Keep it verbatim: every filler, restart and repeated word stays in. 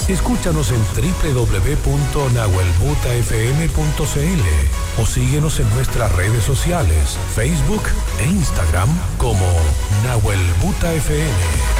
Escúchanos en doble u doble u doble u punto nahuel buta f m punto c l o síguenos en nuestras redes sociales, Facebook e Instagram como Nahuel Buta F M.